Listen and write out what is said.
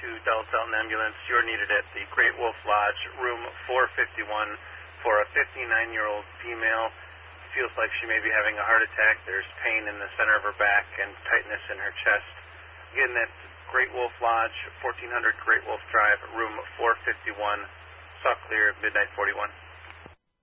to Dallas Elton Ambulance. You're needed at the Great Wolf Lodge, room 451, for a 59-year-old female. Feels like she may be having a heart attack. There's pain in the center of her back and tightness in her chest. Again, that's Great Wolf Lodge, 1400 Great Wolf Drive, room 451. Saw clear, midnight 41.